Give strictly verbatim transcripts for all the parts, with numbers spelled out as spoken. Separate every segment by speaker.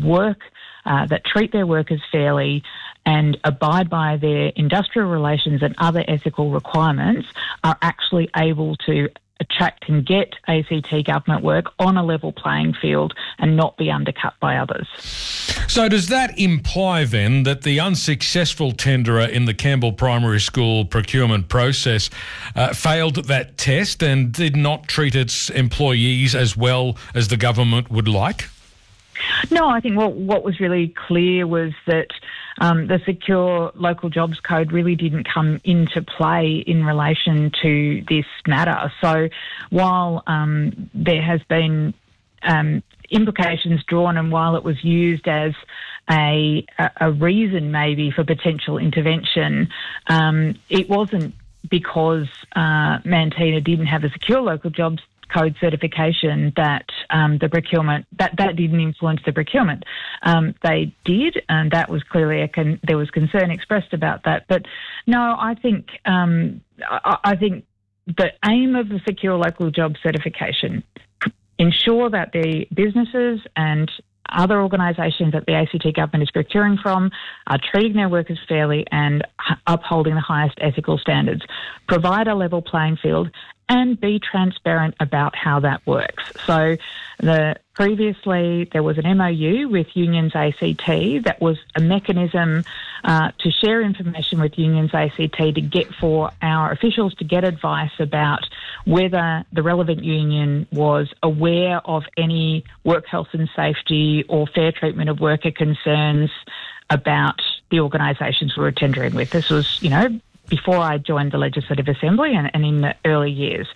Speaker 1: work, uh, that treat their workers fairly and abide by their industrial relations and other ethical requirements are actually able to attract and get A C T government work on a level playing field and not be undercut by others.
Speaker 2: So does that imply then that the unsuccessful tenderer in the Campbell Primary School procurement process uh, failed that test and did not treat its employees as well as the government would like?
Speaker 1: No, I think what, what was really clear was that um, the Secure Local Jobs Code really didn't come into play in relation to this matter. So while um, there has been um, implications drawn and while it was used as a, a reason maybe for potential intervention, um, it wasn't because uh, Mantina didn't have a Secure Local Jobs Code certification that um, the procurement that that didn't influence the procurement. Um, they did, and that was clearly a con- there was concern expressed about that. But no, I think um, I, I think the aim of the Secure Local Job certification ensure that the businesses and other organisations that the A C T government is procuring from are treating their workers fairly and h- upholding the highest ethical standards, provide a level playing field, and be transparent about how that works. So the previously there was an M O U with Unions A C T that was a mechanism uh, to share information with Unions A C T to get for our officials to get advice about whether the relevant union was aware of any work health and safety or fair treatment of worker concerns about the organisations we were tendering with. This was, you know, before I joined the Legislative Assembly and, and in the early years.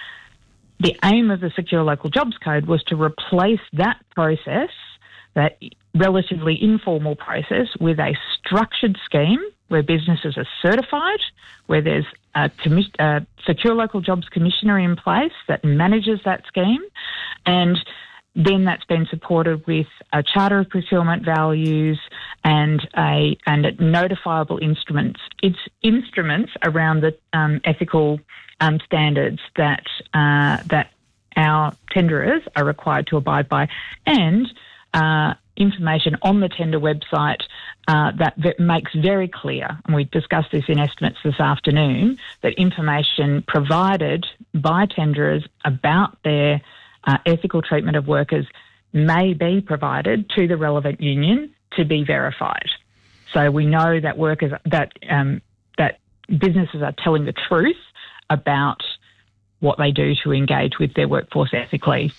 Speaker 1: The aim of the Secure Local Jobs Code was to replace that process, that relatively informal process, with a structured scheme where businesses are certified, where there's a, commis- a Secure Local Jobs Commissioner in place that manages that scheme, and then that's been supported with a charter of procurement values and a and notifiable instruments. It's instruments around the um, ethical um, standards that uh, that our tenderers are required to abide by, and uh, information on the tender website uh, that, that makes very clear, and we discussed this in estimates this afternoon, that information provided by tenderers about their Uh, ethical treatment of workers may be provided to the relevant union to be verified. So we know that workers, that um, that businesses are telling the truth about what they do to engage with their workforce ethically.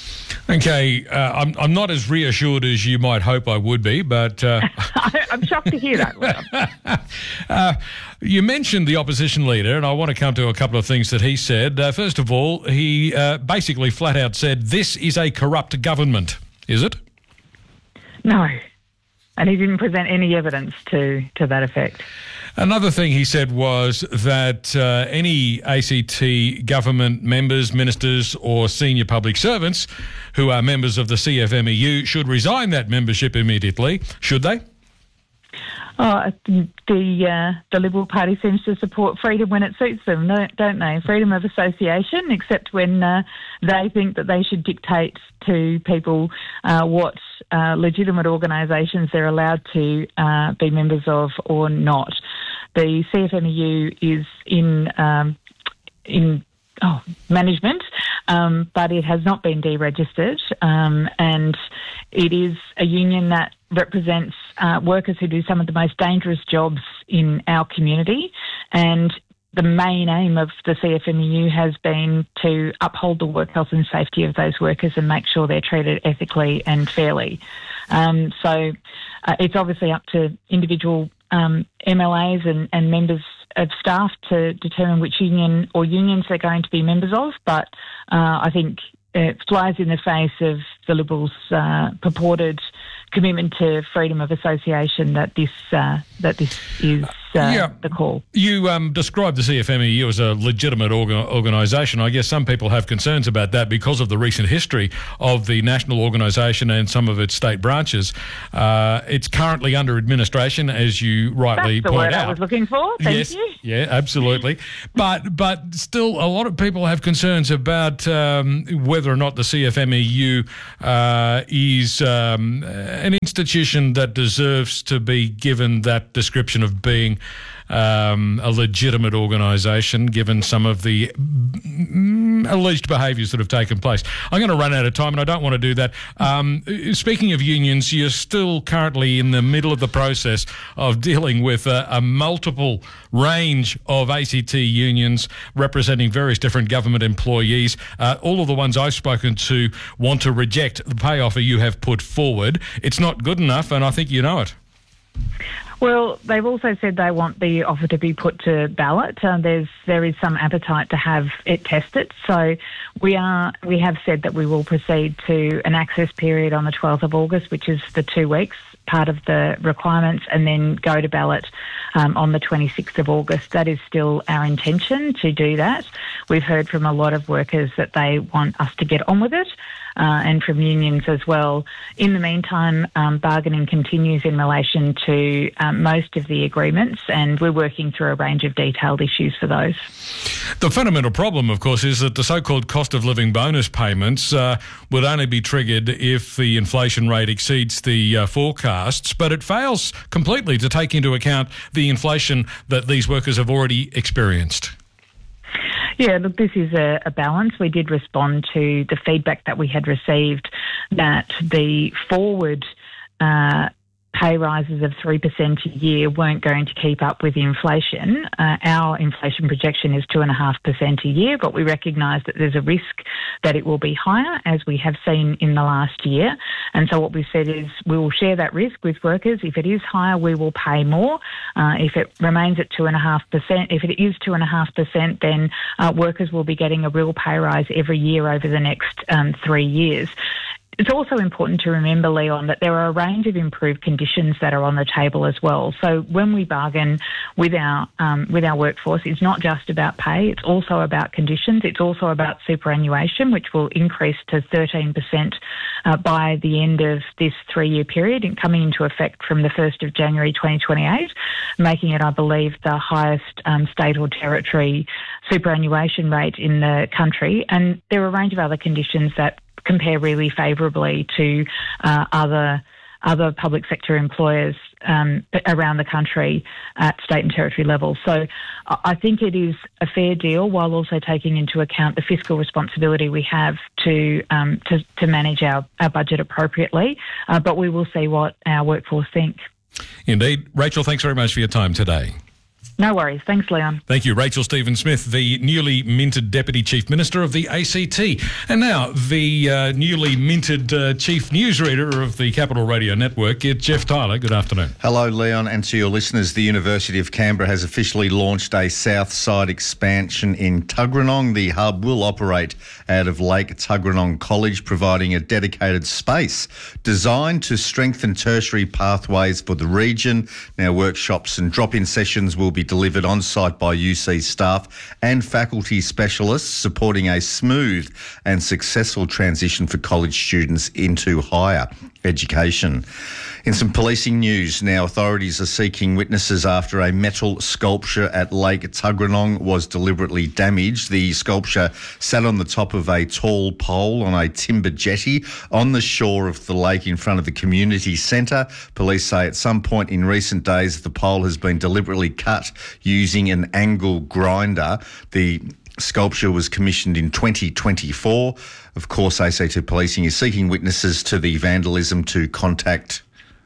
Speaker 2: Okay, uh, I'm I'm not as reassured as you might hope I would be, but uh,
Speaker 1: I'm shocked to hear that.
Speaker 2: uh, you mentioned the opposition leader, and I want to come to a couple of things that he said. Uh, first of all, he uh, basically flat out said, "This is a corrupt government." Is it?
Speaker 1: No, and he didn't present any evidence to to that effect.
Speaker 2: Another thing he said was that uh, any A C T government members, ministers or senior public servants who are members of the C F M E U should resign that membership immediately. Should they?
Speaker 1: Oh, the uh, the Liberal Party seems to support freedom when it suits them, don't they? Freedom of association, except when uh, they think that they should dictate to people uh, what uh, legitimate organisations they're allowed to uh, be members of or not. The C F M E U is in um, in oh, management, um, but it has not been deregistered, um, and it is a union that represents uh, workers who do some of the most dangerous jobs in our community, and the main aim of the C F M E U has been to uphold the work health and safety of those workers and make sure they're treated ethically and fairly. Um, so uh, it's obviously up to individual um, M L As and, and members of staff to determine which union or unions they're going to be members of, but uh, I think it flies in the face of the Liberals' uh, purported commitment to freedom of association that this uh, that this is uh,
Speaker 2: yeah.
Speaker 1: the call.
Speaker 2: You um, described the C F M E U as a legitimate orga- organisation. I guess some people have concerns about that because of the recent history of the national organisation and some of its state branches. Uh, it's currently under administration, as you rightly
Speaker 1: That's the
Speaker 2: point
Speaker 1: word
Speaker 2: out.
Speaker 1: I was looking for. Thank
Speaker 2: yes,
Speaker 1: you.
Speaker 2: Yeah, absolutely. but but still, a lot of people have concerns about um, whether or not the C F M E U uh, is um, an institution that deserves to be given that description of being um, a legitimate organisation, given some of the mm, alleged behaviours that have taken place. I'm going to run out of time, and I don't want to do that. Um, speaking of unions, you're still currently in the middle of the process of dealing with a, a multiple range of A C T unions representing various different government employees. Uh, all of the ones I've spoken to want to reject the pay offer you have put forward. It's not good enough, and I think you know it.
Speaker 1: Well, they've also said they want the offer to be put to ballot. Uh, there's there is some appetite to have it tested. So we are we have said that we will proceed to an access period on the twelfth of August, which is the two weeks, part of the requirements, and then go to ballot um, on the twenty-sixth of August. That is still our intention to do that. We've heard from a lot of workers that they want us to get on with it. Uh, and from unions as well. In the meantime, um, bargaining continues in relation to um, most of the agreements, and we're working through a range of detailed issues for those.
Speaker 2: The fundamental problem, of course, is that the so-called cost of living bonus payments uh, would only be triggered if the inflation rate exceeds the uh, forecasts, but it fails completely to take into account the inflation that these workers have already experienced.
Speaker 1: Yeah, look, this is a, a balance. We did respond to the feedback that we had received that the forward uh, pay rises of three percent a year weren't going to keep up with inflation. Uh, our inflation projection is two point five percent a year, but we recognise that there's a risk that it will be higher, as we have seen in the last year. And so what we've said is we will share that risk with workers. If it is higher, we will pay more. Uh, if it remains at two point five percent, if it is two point five percent, then uh, workers will be getting a real pay rise every year over the next um, three years. It's also important to remember, Leon, that there are a range of improved conditions that are on the table as well. So when we bargain with our um, with our workforce, it's not just about pay, it's also about conditions. It's also about superannuation, which will increase to thirteen percent uh, by the end of this three-year period and coming into effect from the first of January twenty twenty-eight, making it, I believe, the highest um, state or territory superannuation rate in the country. And there are a range of other conditions that compare really favourably to uh, other other public sector employers um, around the country at state and territory level. So I think it is a fair deal, while also taking into account the fiscal responsibility we have to um, to, to manage our, our budget appropriately. Uh, but we will see what our workforce think.
Speaker 2: Indeed. Rachel, thanks very much for your time today.
Speaker 1: No worries. Thanks, Leon.
Speaker 2: Thank you. Rachel Stephen-Smith, the newly minted Deputy Chief Minister of the A C T. And now, the uh, newly minted uh, Chief Newsreader of the Capital Radio Network, Jeff Tyler. Good afternoon.
Speaker 3: Hello, Leon, and to your listeners. The University of Canberra has officially launched a south side expansion in Tuggeranong. The hub will operate out of Lake Tuggeranong College, providing a dedicated space designed to strengthen tertiary pathways for the region. Now, workshops and drop-in sessions will be delivered on site by U C staff and faculty specialists, supporting a smooth and successful transition for college students into higher education. In some policing news now, authorities are seeking witnesses after a metal sculpture at Lake Tuggeranong was deliberately damaged. The sculpture sat on the top of a tall pole on a timber jetty on the shore of the lake in front of the community centre. Police say at some point in recent days the pole has been deliberately cut using an angle grinder. The sculpture was commissioned in twenty twenty-four. Of course, A C T Policing is seeking witnesses to the vandalism to contact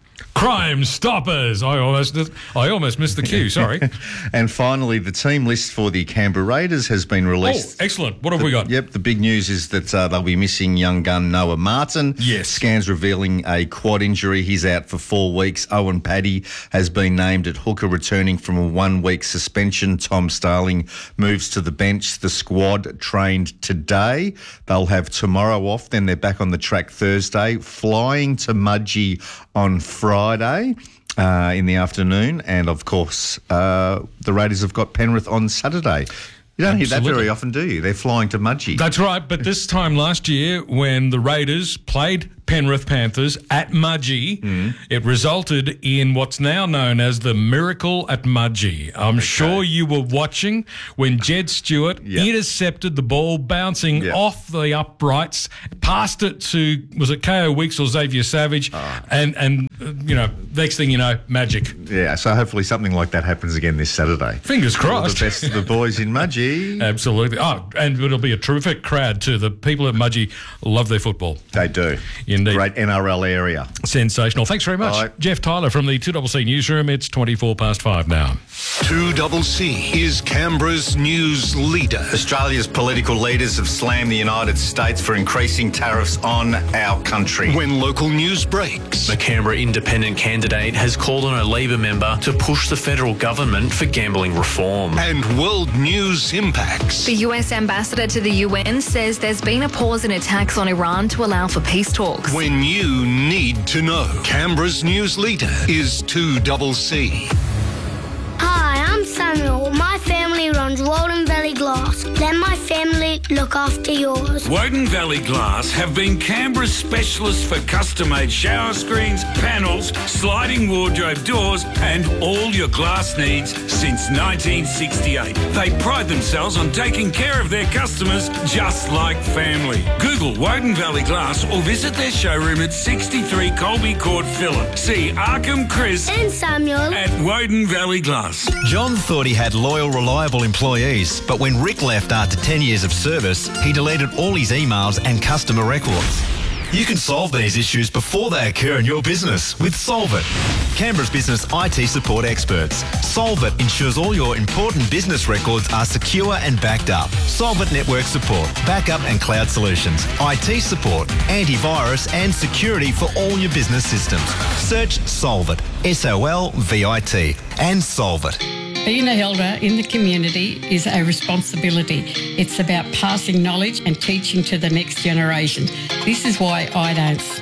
Speaker 2: Crime Stoppers. I almost I almost missed the cue, sorry.
Speaker 3: And finally, the team list for the Canberra Raiders has been released.
Speaker 2: Oh, excellent. What have
Speaker 3: the,
Speaker 2: we got?
Speaker 3: Yep, the big news is that uh, they'll be missing young gun Noah Martin.
Speaker 2: Yes.
Speaker 3: Scans revealing a quad injury. He's out for four weeks. Owen Paddy has been named at hooker, returning from a one-week suspension. Tom Starling moves to the bench. The squad trained today. They'll have tomorrow off, then they're back on the track Thursday, flying to Mudgee on Friday. uh, in the afternoon. And, of course, uh, the Raiders have got Penrith on Saturday. You don't hear that very often, do you? They're flying to Mudgee.
Speaker 2: That's right, but this time last year when the Raiders played Penrith Panthers at Mudgee, mm. it resulted in what's now known as the Miracle at Mudgee. I'm okay. sure you were watching when Jed Stewart yep. intercepted the ball bouncing yep. off the uprights, passed it to, was it K O Weeks or Xavier Savage, oh. and, and uh, you know, next thing you know, magic.
Speaker 3: Yeah, so hopefully something like that happens again this Saturday.
Speaker 2: Fingers crossed.
Speaker 3: All the best of the boys in Mudgee.
Speaker 2: Absolutely. Oh, and it'll be a terrific crowd too. The people at Mudgee love their football.
Speaker 3: They do.
Speaker 2: Indeed.
Speaker 3: Great N R L area.
Speaker 2: Sensational. Thanks very much.
Speaker 3: Bye.
Speaker 2: Jeff Tyler from the two C C Newsroom. It's twenty-four past five now.
Speaker 4: two C C is Canberra's news leader.
Speaker 3: Australia's political leaders have slammed the United States for increasing tariffs on our country.
Speaker 4: When local news breaks,
Speaker 5: the Canberra Independent candidate has called on a Labor member to push the federal government for gambling reform.
Speaker 4: And world news impacts.
Speaker 6: The U S ambassador to the U N says there's been a pause in attacks on Iran to allow for peace talks.
Speaker 4: When you need to know, Canberra's news leader is two C C.
Speaker 7: Hi, I'm Samuel. My family runs Walden Valley Glass. Let my family look after yours.
Speaker 8: Woden Valley Glass have been Canberra's specialists for custom-made shower screens, panels, sliding wardrobe doors and all your glass needs since nineteen sixty-eight. They pride themselves on taking care of their customers just like family. Google Woden Valley Glass or visit their showroom at sixty-three Colby Court, Phillip. See Arkham, Chris
Speaker 7: and Samuel
Speaker 8: at Woden Valley Glass.
Speaker 9: John thought he had loyal, reliable employees, but when Rick left after ten years of service, he deleted all his emails and customer records. You can solve these issues before they occur in your business with Solvit, Canberra's business I T support experts. Solvit ensures all your important business records are secure and backed up. Solvit network support, backup and cloud solutions, I T support, antivirus and security for all your business systems. Search Solvit, S O L V I T, and Solvit.
Speaker 10: Being an elder in the community is a responsibility. It's about passing knowledge and teaching to the next generation. This is why I don't